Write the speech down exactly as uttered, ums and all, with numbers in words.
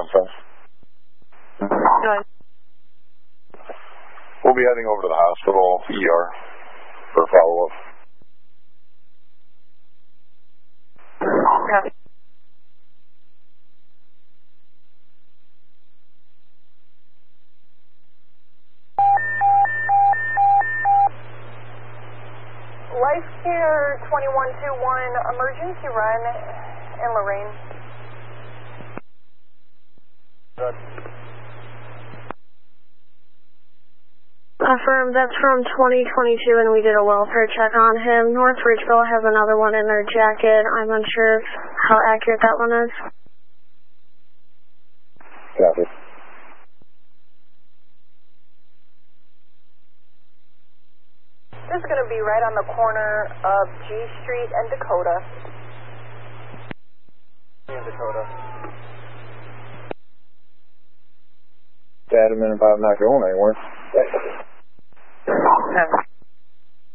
something. Good. We'll be heading over to the hospital, E R, for follow-up. Okay. Life Care twenty-one twenty-one, emergency run in Lorraine. Good. Affirm, that's from twenty twenty-two, and we did a welfare check on him. North Ridgeville has another one in their jacket. I'm unsure how accurate that one is. Copy. This is going to be right on the corner of G Street and Dakota. And Dakota. Adamant about not going anywhere. Okay.